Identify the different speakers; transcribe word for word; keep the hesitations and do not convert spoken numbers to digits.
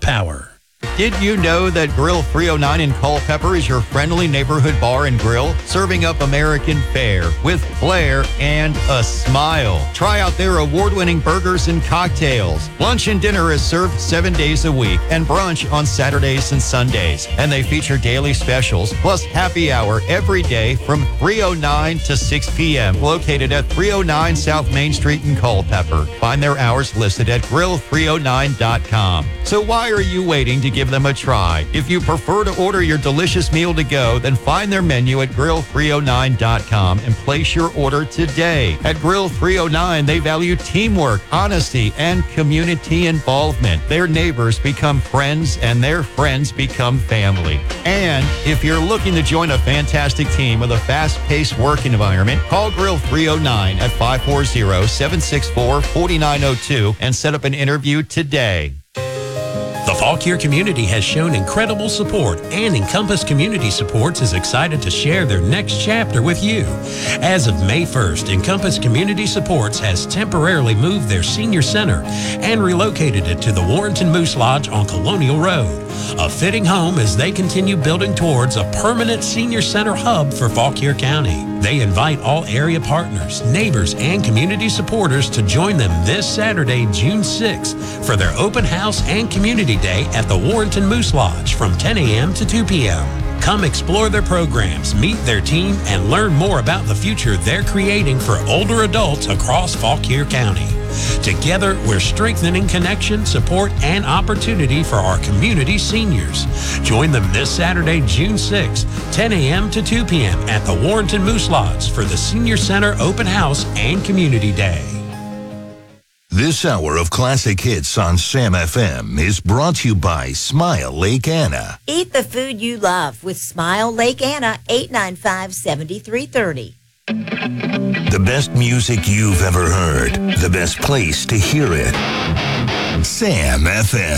Speaker 1: power.
Speaker 2: Did you know that Grill three oh nine in Culpeper is your friendly neighborhood bar and grill, serving up American fare with flair and a smile? Try out their award-winning burgers and cocktails. Lunch and dinner is served seven days a week and brunch on Saturdays and Sundays. And they feature daily specials plus happy hour every day from three oh nine to six p.m. located at three oh nine South Main Street in Culpeper. Find their hours listed at grill three oh nine dot com. So why are you waiting to give them a try? If you prefer to order your delicious meal to go, then find their menu at grill three oh nine dot com and place your order today. At Grill three oh nine, they value teamwork, honesty, and community involvement. Their neighbors become friends and their friends become family. And if you're looking to join a fantastic team with a fast-paced work environment, call Grill three oh nine at five four zero, seven six four, four nine zero two and set up an interview today.
Speaker 1: The Fauquier community has shown incredible support, and Encompass Community Supports is excited to share their next chapter with you. As of May first, Encompass Community Supports has temporarily moved their senior center and relocated it to the Warrenton Moose Lodge on Colonial Road, a fitting home as they continue building towards a permanent senior center hub for Fauquier County. They invite all area partners, neighbors, and community supporters to join them this Saturday, June sixth, for their open house and community day at the Warrenton Moose Lodge from ten a.m. to two p.m. Come explore their programs, meet their team, and learn more about the future they're creating for older adults across Fauquier County. Together, we're strengthening connection, support, and opportunity for our community seniors. Join them this Saturday, June sixth, ten a.m. to two p.m. at the Warrenton Moose Lodge for the Senior Center Open House and Community Day.
Speaker 3: This hour of classic hits on Sam F M is brought to you by Smile Lake Anna.
Speaker 4: Eat the food you love with Smile Lake Anna, eight nine five, seven three three zero.
Speaker 3: The best music you've ever heard. The best place to hear it. Sam F M.